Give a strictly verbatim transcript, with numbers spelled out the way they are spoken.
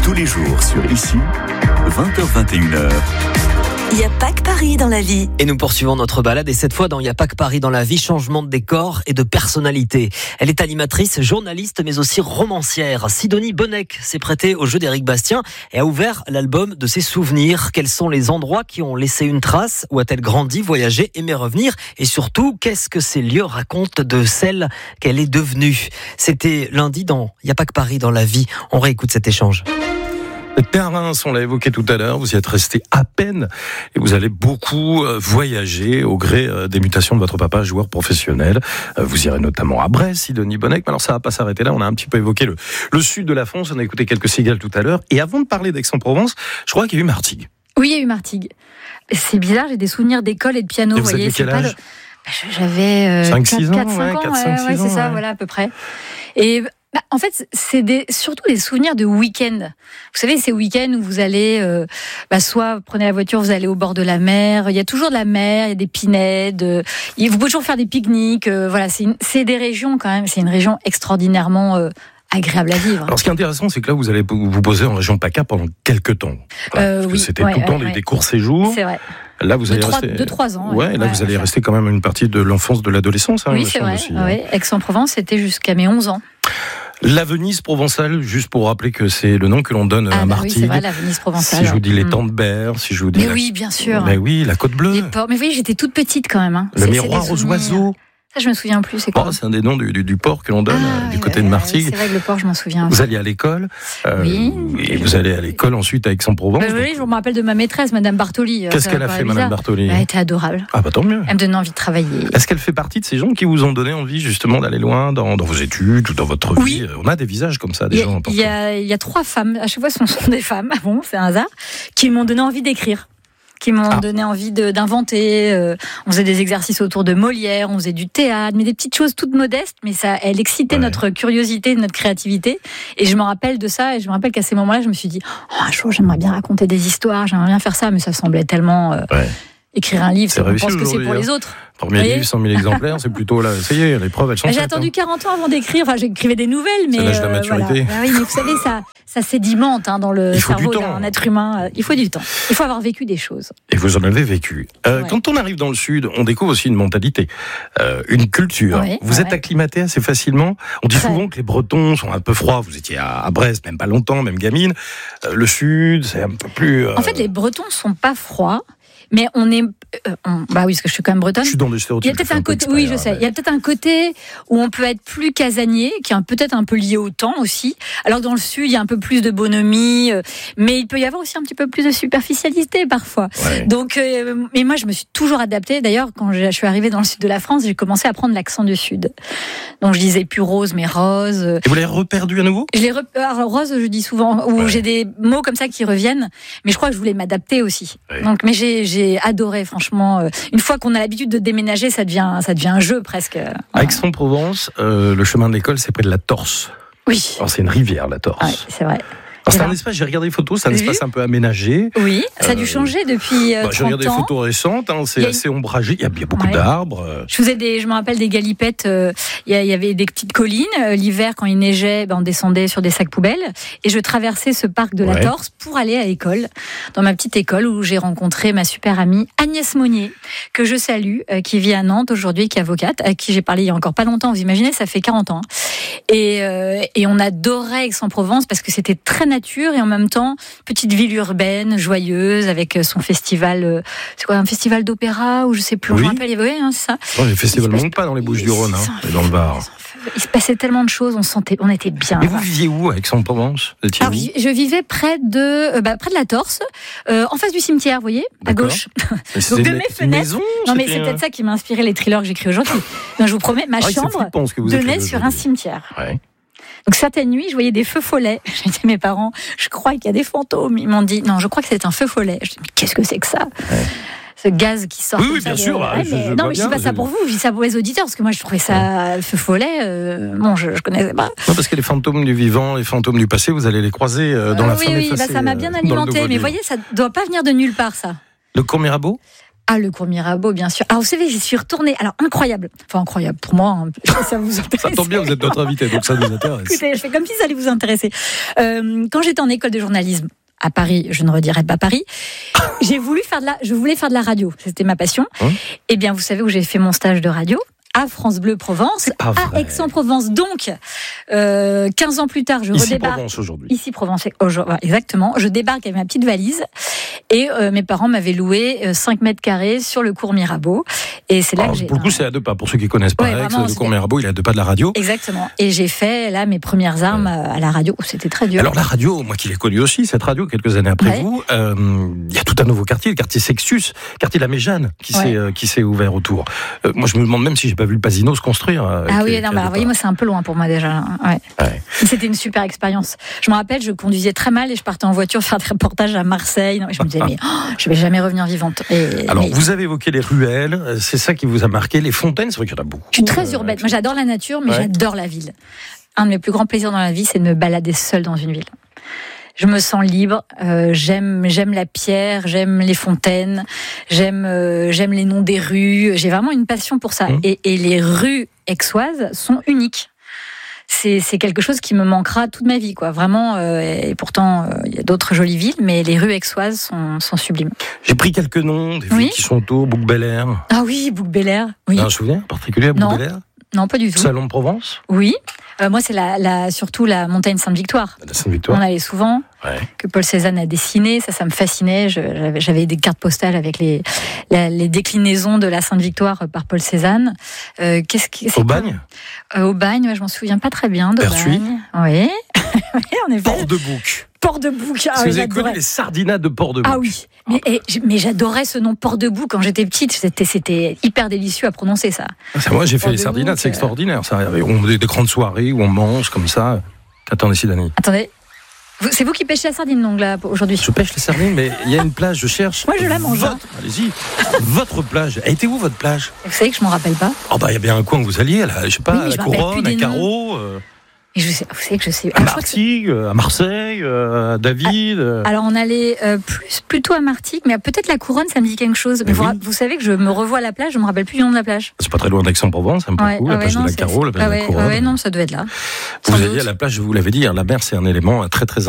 Tous les jours sur Ici, vingt heures vingt et une heures. Il n'y a pas que Paris dans la vie. Et nous poursuivons notre balade et cette fois dans Il n'y a pas que Paris dans la vie, changement de décor et de personnalité. Elle est animatrice, journaliste mais aussi romancière. Sidonie Bonnec s'est prêtée au jeu d'Éric Bastien et a ouvert l'album de ses souvenirs. Quels sont les endroits qui ont laissé une trace? Où a-t-elle grandi, voyagé, aimé revenir? Et surtout, qu'est-ce que ces lieux racontent de celle qu'elle est devenue? C'était lundi dans Il n'y a pas que Paris dans la vie. On réécoute cet échange. Perrin, on l'a évoqué tout à l'heure, vous y êtes resté à peine et vous allez beaucoup voyager au gré des mutations de votre papa, joueur professionnel. Vous irez notamment à Brest, Sidonie Bonnec, mais alors ça va pas s'arrêter là, on a un petit peu évoqué le, le sud de la France, on a écouté quelques cigales tout à l'heure, et avant de parler d'Aix-en-Provence, je crois qu'il y a eu Martigues. Oui, il y a eu Martigues. C'est bizarre, j'ai des souvenirs d'école et de piano, et vous voyez. Aviez quel c'est âge pas le... J'avais euh, cinq six ans, quatre cinq ouais, ans, quatre cinq ouais, ouais, c'est ans, ça, ouais. voilà, à peu près. Et bah, en fait, c'est des, surtout des souvenirs de week-end. Vous savez, ces week-ends où vous allez, euh, bah, soit vous prenez la voiture, vous allez au bord de la mer. Il y a toujours de la mer, il y a des pinèdes. Euh, vous pouvez toujours faire des pique-niques. Euh, voilà, c'est, une, c'est des régions quand même. C'est une région extraordinairement euh, agréable à vivre. Alors, ce qui est intéressant, c'est que là, vous allez vous poser en région PACA pendant quelques temps. Voilà, euh, parce oui, que c'était ouais, tout le temps ouais, des, ouais. des courts séjours. C'est vrai. Là, vous allez de trois, rester. De trois ans. Ouais, là, ouais, vous allez ouais, rester quand même une partie de l'enfance, de l'adolescence. Hein, oui, il me c'est semble vrai. aussi, Ouais. hein. Aix-en-Provence, c'était jusqu'à mes onze ans. La Venise provençale, juste pour rappeler que c'est le nom que l'on donne Ah, à bah Martigues. oui, c'est vrai, la Venise provençale. Si je vous dis les mmh. temps de Berre, si je vous dis. Mais la... oui, bien sûr. Mais oui, la Côte Bleue. Les ports. Mais oui, j'étais toute petite quand même. Hein. Le c'est, miroir c'est aux oiseaux. Ça, je me souviens plus. C'est quoi Oh, c'est un des noms du, du, du port que l'on donne ah, du ouais, côté ouais, de Martigues. C'est vrai que le port, je m'en souviens. Vous alliez à l'école. Euh, oui. Et vous allez à l'école ensuite à Aix-en-Provence. Bah, oui, je me rappelle de ma maîtresse, Madame Bartoli. Qu'est-ce qu'elle a fait, bizarre. Madame Bartoli? Elle était adorable. Ah bah tant mieux. Elle me donnait envie de travailler. Est-ce qu'elle fait partie de ces gens qui vous ont donné envie justement d'aller loin dans, dans vos études ou dans votre oui. vie? On a des visages comme ça, des il y a, gens importants. Il y a, il y a trois femmes, à chaque fois ce sont des femmes, bon, c'est un hasard, qui m'ont donné envie d'écrire. qui m'ont ah. donné envie de, d'inventer. Euh, on faisait des exercices autour de Molière, on faisait du théâtre, mais des petites choses toutes modestes, mais ça, elle excitait ouais. notre curiosité, notre créativité. Et je me rappelle de ça, et je me rappelle qu'à ces moments-là, je me suis dit, oh, un jour, j'aimerais bien raconter des histoires, j'aimerais bien faire ça, mais ça semblait tellement... Euh, ouais. Écrire un livre, c'est on pense que c'est pour les autres. Premier livre, cent mille exemplaires, c'est plutôt là, ça y est, les preuves, elles sont J'ai faites, attendu hein. quarante ans avant d'écrire, enfin j'écrivais des nouvelles, mais. C'est l'âge de la maturité. Euh, voilà. Oui, mais vous savez, ça, ça sédimente hein, dans le cerveau d'un être humain. Il faut du temps. Il faut avoir vécu des choses. Et vous en avez vécu. Euh, ouais. Quand on arrive dans le Sud, on découvre aussi une mentalité, euh, une culture. Ouais, vous ouais. êtes acclimaté assez facilement. On dit ouais. souvent que les Bretons sont un peu froids. Vous étiez à Brest, même pas longtemps, même gamine. Euh, le Sud, c'est un peu plus. Euh... En fait, les Bretons sont pas froids. Mais on est, euh, on, bah oui, parce que je suis quand même bretonne. Je suis dans des stéréotypes. Il y a peut-être un côté, oui, je sais. Mais... Il y a peut-être un côté où on peut être plus casanier, qui est peut-être un peu lié au temps aussi. Alors que dans le sud, il y a un peu plus de bonhomie, euh, mais il peut y avoir aussi un petit peu plus de superficialité parfois. Ouais. Donc, euh, mais moi, je me suis toujours adaptée. D'ailleurs, quand je suis arrivée dans le sud de la France, j'ai commencé à prendre l'accent du sud. Donc, je disais plus rose, mais rose. Et vous l'avez reperdu à nouveau ? Je l'ai reperdu. Alors, rose, je dis souvent, où ouais. j'ai des mots comme ça qui reviennent, mais je crois que je voulais m'adapter aussi. Ouais. Donc, mais j'ai, j'ai J'ai adoré, franchement. Une fois qu'on a l'habitude de déménager, ça devient, ça devient un jeu presque. Voilà. À Aix-en-Provence, euh, le chemin de l'école, c'est près de la Torse. Oui. Alors, c'est une rivière, la Torse. Oui, c'est vrai. Alors, c'est un espace, j'ai regardé les photos, c'est un espace un peu aménagé. Oui, ça a dû changer depuis euh, bah, trente ans. J'ai regardé des photos récentes, hein, c'est assez une... ombragé, il y a, il y a beaucoup ouais. d'arbres. Je faisais des, je me rappelle des galipettes, euh, il y avait des petites collines. Euh, l'hiver, quand il neigeait, ben, on descendait sur des sacs poubelles. Et je traversais ce parc de la ouais. Torse pour aller à l'école, dans ma petite école où j'ai rencontré ma super amie Agnès Monnier, que je salue, euh, qui vit à Nantes aujourd'hui, qui est avocate, à qui j'ai parlé il y a encore pas longtemps. Vous imaginez, ça fait quarante ans. Et, euh, et on adorait Aix-en-Provence parce que c'était très nature et en même temps petite ville urbaine, joyeuse, avec son festival, c'est quoi, un festival d'opéra ou je sais plus, oui. je me rappelle, oui, hein, c'est ça. Oh, les festivals ne manquent pas dans les Bouches-du-Rhône, hein, et dans le Var. Il se passait tellement de choses, on se sentait, on était bien. Mais vous viviez où à Aix-en-Provence ? Alors, je vivais près de, euh, bah, près de la Torse, euh, en face du cimetière, vous voyez, D'accord. à gauche. Donc de mes fenêtres. Maison, non mais c'est peut-être ça qui m'a inspiré les thrillers que j'écris aujourd'hui. Donc, je vous promets, ma ah, chambre donnait sur un cimetière. Ouais. Donc certaines nuits, je voyais des feux follets. J'ai dit à mes parents, je crois qu'il y a des fantômes. Ils m'ont dit, non, je crois que c'est un feu follet. Je dis, mais qu'est-ce que c'est que ça ? Ouais. Ce gaz qui sort. Oui, oui, bien sûr. Ouais, je, mais, je non, mais je dis pas bien, ça pour vous, je dis ça pour les auditeurs, parce que moi je trouvais ça ouais. feu follet. Euh, bon, je, je connaissais pas. Non, parce que les fantômes du vivant, les fantômes du passé, vous allez les croiser dans euh, la oui, fin oui, effacée. Bah, ça m'a bien alimenté, mais vous voyez, ça doit pas venir de nulle part, ça. Le Cours Mirabeau ? Ah, le cours Mirabeau, bien sûr. Alors, vous savez, j'y suis retournée. Alors, incroyable. Enfin, incroyable pour moi. Hein. Ça vous intéresse. Ça tombe bien, vous êtes notre invité, donc ça nous intéresse. Écoutez, je fais comme si ça allait vous intéresser. Euh, quand j'étais en école de journalisme, à Paris, je ne redirai pas Paris, j'ai voulu faire de la, je voulais faire de la radio. C'était ma passion. Hum. Eh bien, vous savez où j'ai fait mon stage de radio? À France Bleu Provence, à Aix-en-Provence. Donc, euh, quinze ans plus tard, je Ici redébarque. Provence aujourd'hui. Ici Provence aujourd'hui, exactement. Je débarque avec ma petite valise et euh, mes parents m'avaient loué euh, cinq mètres carrés sur le cours Mirabeau. Et c'est là Alors, que j'ai. Pour le coup, c'est à deux pas. Pour ceux qui connaissent pas ouais, Aix, vraiment, le cours Mirabeau, il est à deux pas de la radio. Exactement. Et j'ai fait là mes premières armes ouais. à la radio. C'était très dur. Alors la radio, moi qui l'ai connue aussi, cette radio quelques années après ouais. vous, il euh, y a tout un nouveau quartier, le quartier Sextus, quartier de la Méjane, qui ouais. s'est euh, qui s'est ouvert autour. Euh, moi, je me demande même si j'ai pas vu le Pasino se construire. Ah oui, non, bah, vous voyez, moi c'est un peu loin pour moi déjà. Ouais. Ouais. C'était une super expérience. Je me rappelle, je conduisais très mal et je partais en voiture faire des reportages à Marseille. Non, je me disais, mais oh, je vais jamais revenir vivante. Et, Alors, mais... vous avez évoqué les ruelles, c'est ça qui vous a marqué, les fontaines, c'est vrai qu'il y en a beaucoup. Je suis très urbaine. Euh, moi, j'adore la nature, mais ouais. j'adore la ville. Un de mes plus grands plaisirs dans la vie, c'est de me balader seule dans une ville. Je me sens libre, euh, j'aime j'aime la pierre, j'aime les fontaines, j'aime euh, j'aime les noms des rues, j'ai vraiment une passion pour ça. Mmh. Et, et les rues aixoises sont uniques. C'est c'est quelque chose qui me manquera toute ma vie, quoi. Vraiment. Euh, et pourtant, il euh, y a d'autres jolies villes, mais les rues aixoises sont sont sublimes. J'ai pris quelques noms des oui. villes qui sont autour, Bouc-Bel-Air. Ah oui, Bouc-Bel-Air. Oui. Vous avez un souvenir particulier à Bouc-Bel-Air ? Non, pas du tout. Salon de Provence ? Oui. Euh, moi, c'est la, la, surtout la montagne Sainte-Victoire. La Sainte-Victoire. On allait souvent, ouais. que Paul Cézanne a dessiné. Ça, ça me fascinait. Je, j'avais, j'avais des cartes postales avec les, la, les déclinaisons de la Sainte-Victoire par Paul Cézanne. Euh, qu'est-ce que, c'est Aubagne euh, Aubagne, ouais, je m'en souviens pas très bien. Pertuis. Oui. en effet. Port-de-Bouc. Port-de-Bouc. Ah, Est-ce oui, que vous avez connu les sardinades de Port-de-Bouc? Ah oui, mais, et, mais j'adorais ce nom Port-de-Bouc quand j'étais petite. C'était, c'était hyper délicieux à prononcer ça. ça moi, j'ai fait les sardinades, c'est extraordinaire. Ça. On a des grandes soirées où on mange comme ça. Attendez, Sidonie. Attendez. Vous, c'est vous qui pêchez la sardine, donc, là, aujourd'hui? Je pêche la sardine, mais il y a une plage, je cherche. Moi, je la mange. Votre, allez-y. Votre plage. Elle était où, votre plage? Vous savez que je m'en rappelle pas. Oh, bah, il y a bien un coin où vous alliez, là. Je sais pas, oui, à la Couronne, à Carreau. Euh... Et je sais, vous savez que je sais. À Martigues, que... à Marseille, euh, à David. Euh... Alors on allait euh, plus plutôt à Martigues, mais peut-être la Couronne, ça me dit quelque chose. Mais, mais oui. vous, vous savez que je me revois à la plage, je me rappelle plus du nom de la plage. C'est pas très loin d'Aix-en-Provence, un peu ouais, coup, ah la ouais, plage non, de la Carreau, la plage ah de ouais, la Couronne. Ouais, non, ça doit être là. Vous alliez à la plage, vous l'avez dit, la mer c'est un élément très très